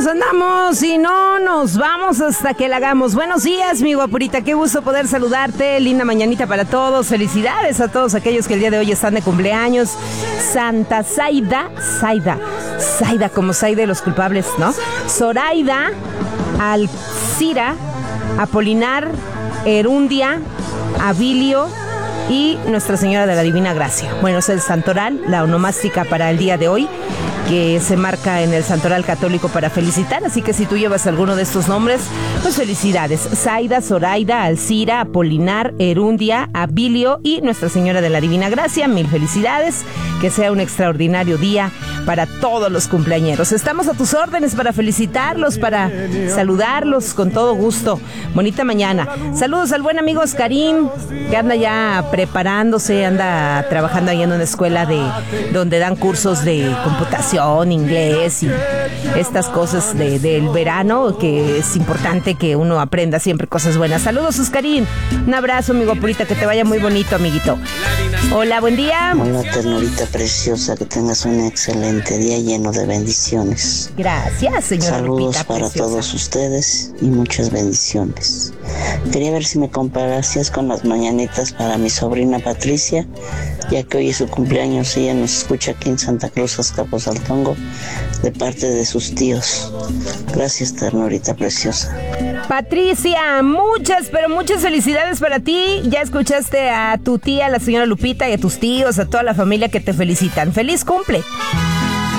andamos y no nos vamos hasta que la hagamos. Buenos días, mi guapurita, qué gusto poder saludarte. Linda mañanita para todos. Felicidades a todos aquellos que el día de hoy están de cumpleaños. Santa Zaida, como Zaida de los culpables, ¿no? Zoraida, Alcira, Apolinar, Erundia, Abilio y Nuestra Señora de la Divina Gracia. Bueno, es el santoral, la onomástica para el día de hoy, que se marca en el santoral católico para felicitar, así que si tú llevas alguno de estos nombres, pues felicidades. Zaida, Zoraida, Alcira, Apolinar, Erundia, Abilio y Nuestra Señora de la Divina Gracia, mil felicidades, que sea un extraordinario día para todos los cumpleañeros. Estamos a tus órdenes para felicitarlos, para saludarlos con todo gusto. Bonita mañana. Saludos al buen amigo Oscarín, que anda ya preparándose, anda trabajando ahí en una escuela donde dan cursos de computación, inglés y estas cosas del verano, que es importante que uno aprenda siempre cosas buenas. Saludos, Oscarín. Un abrazo, amigo Purita, que te vaya muy bonito, amiguito. Hola, buen día. Hola, ternurita preciosa, que tengas un excelente día lleno de bendiciones. Gracias, señora. Saludos Lupita, para preciosa. todos ustedes y muchas bendiciones. Quería ver si me complacías con las mañanitas para mi sobrina Patricia, ya que hoy es su cumpleaños. Ella nos escucha aquí en Santa Cruz, Azcapotzaltongo, de parte de sus tíos. Gracias, ternurita preciosa. Patricia, muchas, pero muchas felicidades para ti. Ya escuchaste a tu tía, la señora Lupita, y a tus tíos, a toda la familia que te felicitan. ¡Feliz cumple!